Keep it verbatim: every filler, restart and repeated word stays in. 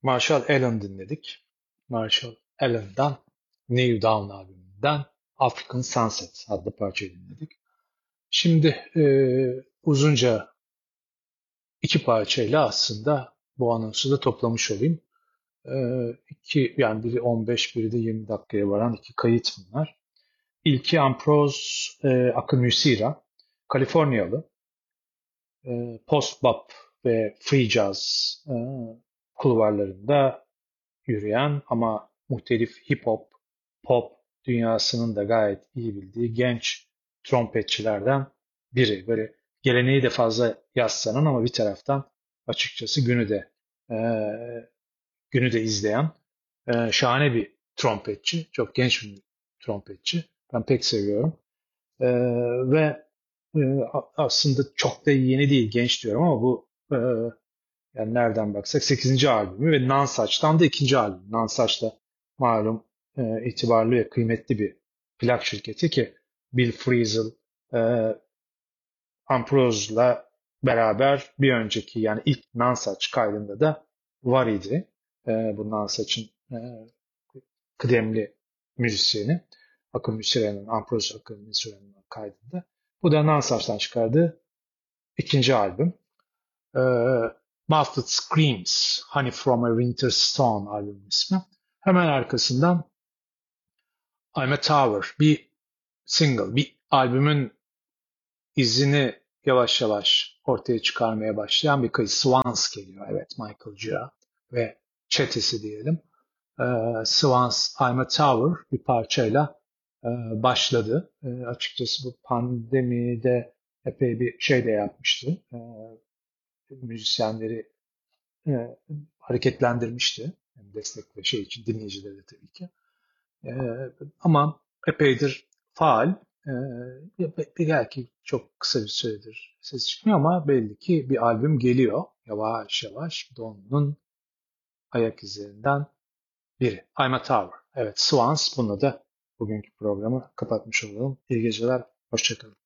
Marshall Allen dinledik. Marshall Allen'dan New Dawn albümünden African Sunset adlı parçayı dinledik. Şimdi e, uzunca iki parçayla aslında bu anonsu da toplamış olayım. E, iki, yani biri on beş, biri de yirmi dakikaya varan iki kayıt bunlar. İlki Ambrose e, Akinmusira, Kaliforniyalı. E, post-bop ve free jazz e, kulvarlarında yürüyen ama muhtelif hip hop, pop dünyasının da gayet iyi bildiği genç trompetçilerden biri. Böyle geleneği de fazla yaslanan ama bir taraftan açıkçası günü de e, günü de izleyen e, şahane bir trompetçi. Çok genç bir trompetçi. Ben pek seviyorum. E, ve e, aslında çok da yeni değil, genç diyorum ama bu e, yani nereden baksak sekizinci albümü ve Nonsuch'tan da ikinci albüm. Nonsuch da malum e, itibarlı ve kıymetli bir plak şirketi ki Bill Frisell, e, Amprose'la beraber bir önceki yani ilk Nonsuch kaydında da var idi. E, bu Nonsuch'ın e, kıdemli müzisyeni. Akın Müsira'nın, Amprose Akın Müsira'nın kaydında. Bu da Nonsuch'tan çıkardığı ikinci albüm. Ee, Muffled Screams, Honey from a Winter Storm albümün ismi. Hemen arkasından I'm a Tower, bir single, bir albümün izini yavaş yavaş ortaya çıkarmaya başlayan bir kız. Swans geliyor, evet, Michael Gira ve çetesi diyelim. Ee, Swans, I'm a Tower bir parçayla e, başladı. E, açıkçası bu pandemide epey bir şey de yapmıştı. E, müzisyenleri e, hareketlendirmişti. Yani destek ve şey için dinleyicileri de tabii ki. E, ama epeydir faal. E, belki çok kısa bir süredir ses çıkmıyor ama belli ki bir albüm geliyor. Yavaş yavaş Don'un ayak izlerinden biri. I'm a Tower. Evet, Swans. Bununla da bugünkü programı kapatmış olalım. İyi geceler. Hoşçakalın.